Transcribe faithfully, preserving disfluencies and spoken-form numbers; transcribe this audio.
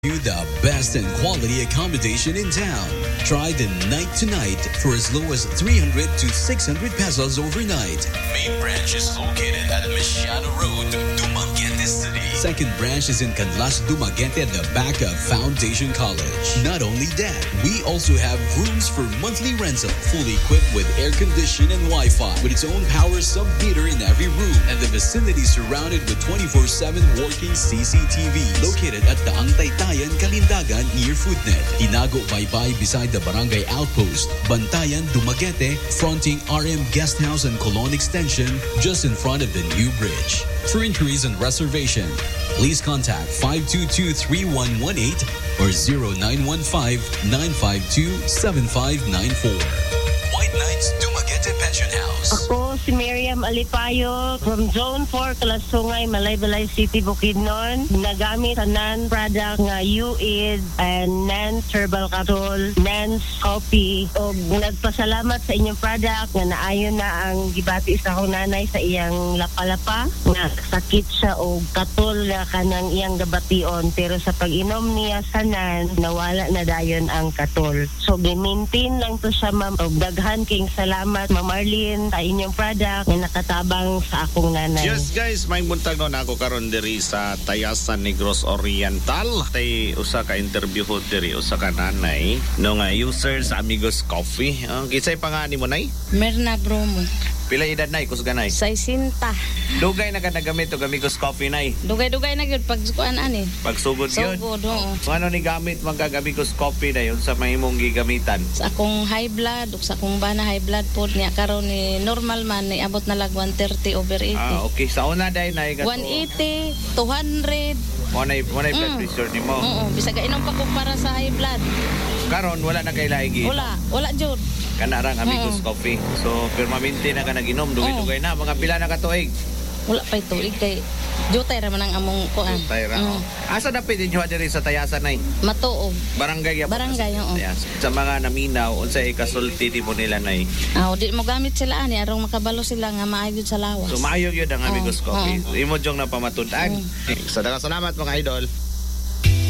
You the best and quality accommodation in town. Try the night to night for as low as three hundred to six hundred pesos overnight. Main branch is located at Michiano Road, Dumaguete City. Second branch is in Canlas, Dumaguete at the back of Foundation College. Not only that, we also have rooms for monthly rental, fully equipped with air condition and Wi-Fi, with its own power sub-meter in every room, and the vicinity surrounded with twenty-four seven working C C T Vs. Located at the Taytayan, Kalindagan near Foodnet. Tinago Baybay beside the Barangay Outpost. Bantayan, Dumaguete, fronting R M Guest House and Colon Extension, just in front of the new bridge. For inquiries and reservation, please contact five two two, three one one eight or zero nine one five, nine five two, seven five nine four. White Knights Dumaguete Pension House. Ako si Miriam Alipayo from Zone four, Kalasungay, Malaybalay City, Bukidnon. Nagamit sa non-product nga U I D and non-herbal capsule, non-coffee. O nagpasalamat sa inyong product nga naayon na ang gibati sa akong nanay sa iyang lapalapa. Nga sakit siya o katol na kanang iyang gabation. Pero sa pag-inom niya sa nan, nawala na dayon ang katol. So, gi-maintain lang to siya, ma'am. O daghan king salamat, Ma'am Marlene, sa inyong product na nakatabang sa akong nanay. Yes guys, may buntag no na ako karon diri sa Tayasan Negros Oriental. Tay usa ka interview ko diri usa ka nanay no nga user sa Amigos Coffee. Ang uh, kisay pangani mo nay? Merna Bromo. Pila edad nay kus ganay? Saisinta. Dugay na ka nagamit og Amigos Coffee nay. Dugay-dugay na gyud pag kuan ani. Pagsugod gyud. Sugod oo. So, ano ni gamit man kag Amigos Coffee na yun sa mahimong gigamitan? Sa akong high blood ug sa akong bana high blood pod niya karon ni normal man ni abot na lag one thirty over eighty. Ah okay, sa una day nay gato. one eighty, two hundred. Mo nay mo nay blood Mm. pressure nimo. Oo, bisag inom pa ko para sa high blood. Karon wala na kay laigi. Wala, wala jud. Kana rang Amigos Mm. Coffee. So permanente na ka naginom dugay-dugay na mga pila na ka tuig. Wala pa tuig kay jutay ra man ang among kuan. Tayra. Mm. Asa dapat din diri sa Tayasan nay? Matuog. Barangay ya. Barangay, oo. Sa mga naminaw unsay kasulti di mo nila nay? Ah, di mo gamit sila ani arong makabalo sila nga maayod sa lawas. So maayo gyud ang Amigos Oo, Coffee. oo. Imo jong napamatud-an. Mm. Sa daghang salamat mga idol.